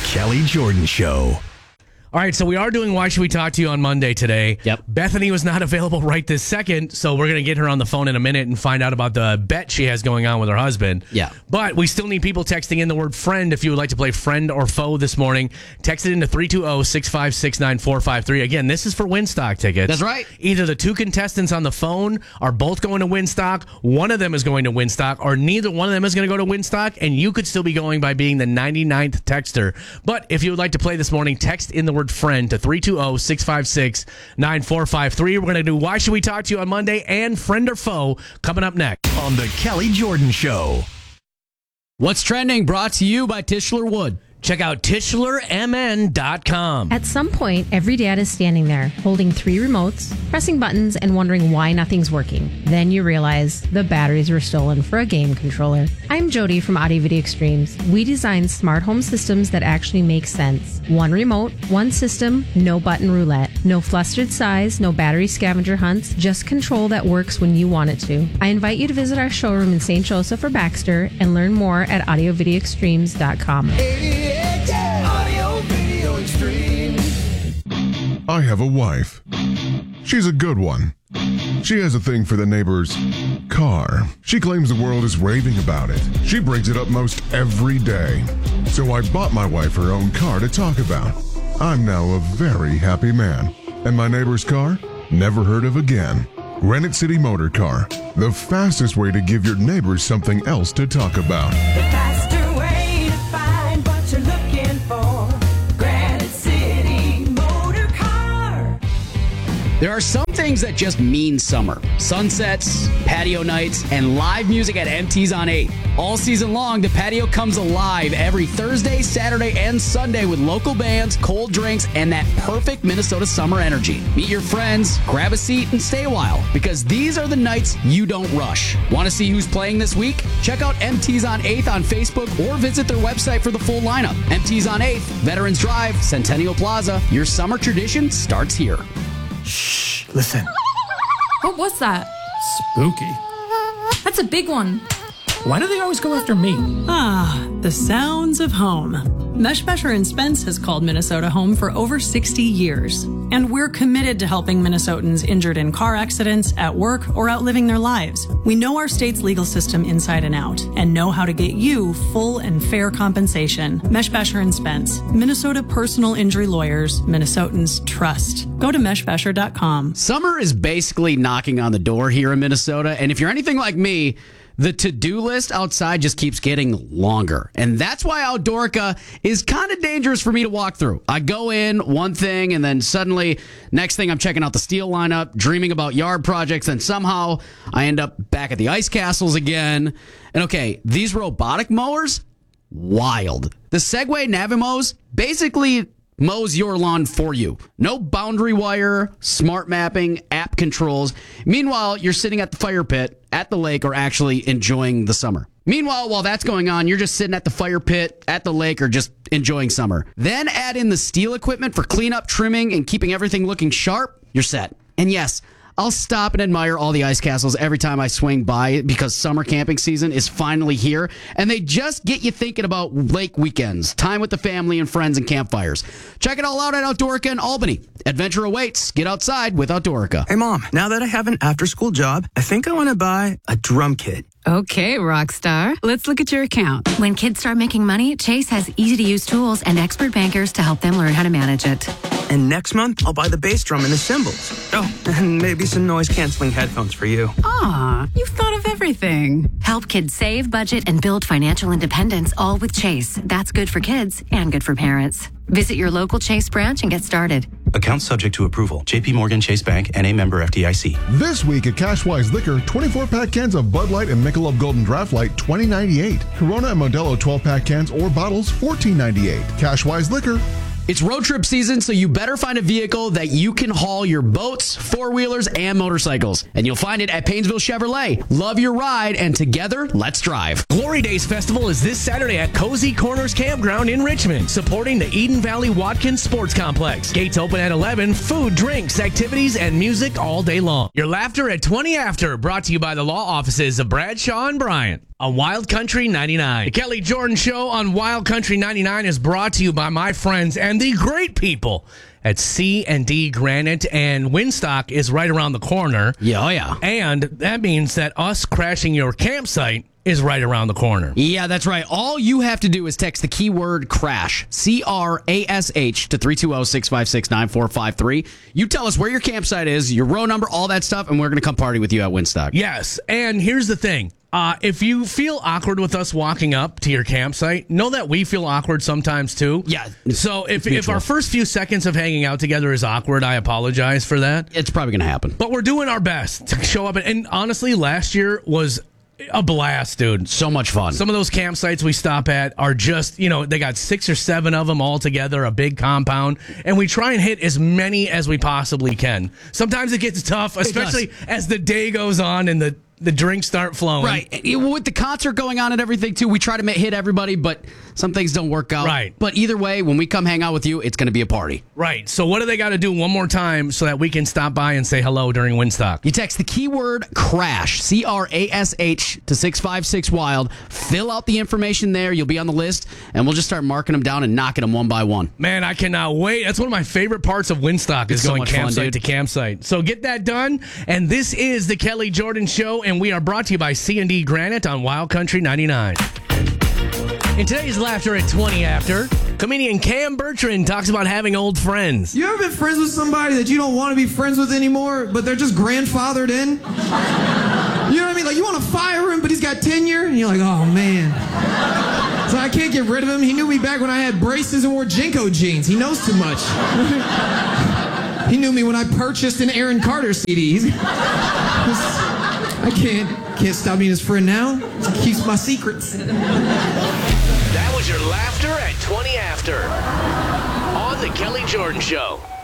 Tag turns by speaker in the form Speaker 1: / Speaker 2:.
Speaker 1: Kelly Jordan Show.
Speaker 2: All right, so we are doing Why Should We Talk to You on Monday today.
Speaker 3: Yep.
Speaker 2: Bethany was not available right this second, so we're going to get her on the phone in a minute and find out about the bet she has going on with her husband.
Speaker 3: Yeah.
Speaker 2: But we still need people texting in the word friend if you would like to play friend or foe this morning. Text it into 320-656-9453. Again, this is for Winstock tickets.
Speaker 3: That's right.
Speaker 2: Either the two contestants on the phone are both going to Winstock, one of them is going to Winstock, or neither one of them is going to go to Winstock, and you could still be going by being the 99th texter. But if you would like to play this morning, text in the word friend to 320-656-9453. We're going to do Why Should We Talk to You on Monday and friend or foe coming up next
Speaker 1: On the Kelly Jordan Show.
Speaker 3: What's trending? Brought to you by Tischler Wood.
Speaker 2: Check out TischlerMN.com.
Speaker 4: At some point, every dad is standing there, holding 3 remotes, pressing buttons, and wondering why nothing's working. Then you realize the batteries were stolen for a game controller. I'm Jody from Audio Video Extremes. We design smart home systems that actually make sense. 1 remote, 1 system, no button roulette, no flustered size, no battery scavenger hunts, just control that works when you want it to. I invite you to visit our showroom in St. Joseph or Baxter and learn more at audiovideoextremes.com.
Speaker 5: I have a wife. She's a good one. She has a thing for the neighbor's car. She claims the world is raving about it. She brings it up most every day. So I bought my wife her own car to talk about. I'm now a very happy man. And my neighbor's car? Never heard of again. Granite City Motor Car. The fastest way to give your neighbors something else to talk about.
Speaker 6: The faster way to find what you're looking for. Granite City Motor Car.
Speaker 3: There are some things that just mean summer. Sunsets, patio nights, and live music at MT's on 8. All season long, the patio comes alive every Thursday, Saturday, and Sunday with local bands, cold drinks, and that perfect Minnesota summer energy. Meet your friends, grab a seat, and stay a while, because these are the nights you don't rush. Want to see who's playing this week? Check out MT's on 8th on Facebook or visit their website for the full lineup. MT's on 8th, Veterans Drive, Centennial Plaza. Your summer tradition starts here.
Speaker 7: Shh, listen.
Speaker 8: What was that?
Speaker 7: Spooky.
Speaker 8: That's a big one.
Speaker 7: Why do they always go after me?
Speaker 9: The sounds of home. Meshbesher & Spence has called Minnesota home for over 60 years. And we're committed to helping Minnesotans injured in car accidents, at work, or out living their lives. We know our state's legal system inside and out and know how to get you full and fair compensation. Meshbesher & Spence, Minnesota personal injury lawyers, Minnesotans trust. Go to meshbesher.com.
Speaker 3: Summer is basically knocking on the door here in Minnesota, and if you're anything like me, the to-do list outside just keeps getting longer. And that's why Outdoorica is kind of dangerous for me to walk through. I go in one thing, and then suddenly, next thing I'm checking out the steel lineup, dreaming about yard projects, and somehow I end up back at the ice castles again. And okay, these robotic mowers, wild. The Segway Navimows basically mows your lawn for you. No boundary wire, smart mapping, app controls. Meanwhile, you're sitting at the fire pit, at the lake, or actually enjoying the summer. Meanwhile, while that's going on, you're just sitting at the fire pit, at the lake, or just enjoying summer. Then add in the steel equipment for cleanup, trimming, and keeping everything looking sharp. You're set. And yes, I'll stop and admire all the ice castles every time I swing by because summer camping season is finally here, and they just get you thinking about lake weekends, time with the family and friends, and campfires. Check it all out at Outdoorica in Albany. Adventure awaits. Get outside with Outdoorica.
Speaker 7: Hey, Mom, now that I have an after-school job, I think I want to buy a drum kit.
Speaker 10: Okay, Rockstar. Let's look at your account. When kids start making money, Chase has easy-to-use tools and expert bankers to help them learn how to manage it.
Speaker 7: And next month, I'll buy the bass drum and the cymbals. Oh, and maybe some noise-canceling headphones for you.
Speaker 10: Aw, you've thought of everything. Help kids save, budget, and build financial independence, all with Chase. That's good for kids and good for parents. Visit your local Chase branch and get started.
Speaker 11: Account subject to approval. J.P. Morgan Chase Bank, N.A. member FDIC.
Speaker 5: This week at Cashwise Liquor, 24-pack cans of Bud Light and Michelob Golden Draft Light, $20.98. Corona and Modelo 12-pack cans or bottles, $14.98. Cashwise Liquor,
Speaker 3: It's road trip season, so you better find a vehicle that you can haul your boats, four-wheelers, and motorcycles. And you'll find it at Painesville Chevrolet. Love your ride, and together, let's drive.
Speaker 2: Glory Days Festival is this Saturday at Cozy Corners Campground in Richmond, supporting the Eden Valley Watkins Sports Complex. Gates open at 11, food, drinks, activities, and music all day long. Your laughter at 20 after, brought to you by the law offices of Bradshaw and Bryant on Wild Country 99. The Kelly Jordan Show on Wild Country 99 is brought to you by my friends and the great people at C&D Granite, and Winstock is right around the corner.
Speaker 3: Yeah, oh yeah. And
Speaker 2: that means that us crashing your campsite is right around the corner.
Speaker 3: Yeah, that's right. All you have to do is text the keyword CRASH, C-R-A-S-H, to 320-656-9453. You tell us where your campsite is, your row number, all that stuff, and we're going to come party with you at Winstock.
Speaker 2: Yes, and here's the thing. If you feel awkward with us walking up to your campsite, know that we feel awkward sometimes too.
Speaker 3: Yeah.
Speaker 2: So if our first few seconds of hanging out together is awkward, I apologize for that.
Speaker 3: It's probably going to happen.
Speaker 2: But we're doing our best to show up. And honestly, last year was a blast, dude.
Speaker 3: So much fun.
Speaker 2: Some of those campsites we stop at are just, they got 6 or 7 of them all together, a big compound, and we try and hit as many as we possibly can. Sometimes it gets tough, especially as the day goes on and the drinks start flowing.
Speaker 3: Right. With the concert going on and everything, too, we try to hit everybody, but some things don't work out.
Speaker 2: Right.
Speaker 3: But either way, when we come hang out with you, it's going to be a party.
Speaker 2: Right. So what do they got to do one more time so that we can stop by and say hello during Winstock?
Speaker 3: You text the keyword CRASH, C-R-A-S-H, to 656-WILD. Fill out the information there. You'll be on the list, and we'll just start marking them down and knocking them one by one.
Speaker 2: Man, I cannot wait. That's one of my favorite parts of Winstock is going campsite to campsite. So get that done. And this is the Kelly Jordan Show, and we are brought to you by C&D Granite on Wild Country 99. In today's Laughter at 20 After, comedian Cam Bertrand talks about having old friends.
Speaker 12: You ever been friends with somebody that you don't want to be friends with anymore, but they're just grandfathered in? You know what I mean? Like, you want to fire him, but he's got tenure, and you're like, oh, man. So I can't get rid of him. He knew me back when I had braces and wore Jinko jeans. He knows too much. He knew me when I purchased an Aaron Carter CD. I can't stop being his friend now. He keeps my secrets.
Speaker 2: That was your Laughter at 20 After on the Kelly Jordan Show.